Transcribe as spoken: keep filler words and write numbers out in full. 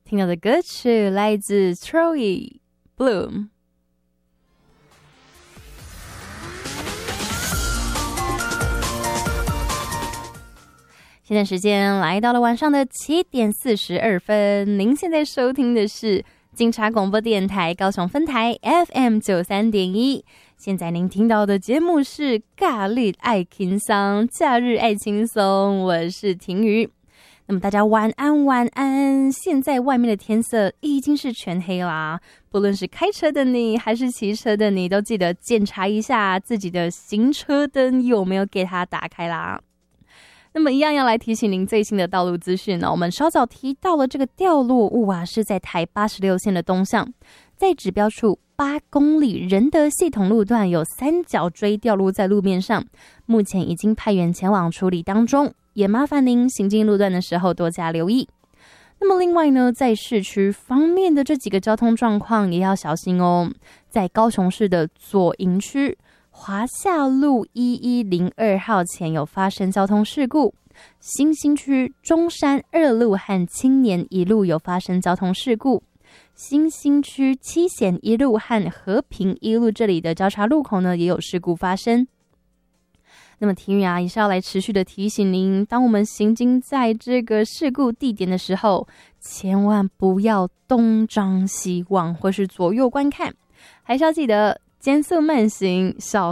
听到的歌曲来自 Troy Bloom。现在时间来到了晚上的七点四十二分，您现在收听的是警察广播电台高雄分台 F M 九三点一。现在您听到的节目是咖喱爱轻松，假日爱轻松，我是婷瑜。那么大家晚安晚安，现在外面的天色已经是全黑啦，不论是开车的你还是骑车的你，都记得检查一下自己的行车灯有没有给它打开啦。那么一样要来提醒您最新的道路资讯呢，我们稍早提到了这个掉落物啊，是在台八十六线的东向，在指标处八公里仁德系统路段有三角锥掉落在路面上，目前已经派员前往处理当中，也麻烦您行进路段的时候多加留意。那么另外呢，在市区方面的这几个交通状况也要小心哦。在高雄市的左营区华夏路一一零二号前有发生交通事故，新兴区中山二路和青年一路有发生交通事故，新兴区七贤一路和和平一路这里的交叉路口呢也有事故发生。那么婷宇啊，也是要来持续的提醒您，当我们行经在这个事故地点的时候，千万不要东张西望或是左右观看，还是要记得减速慢行，小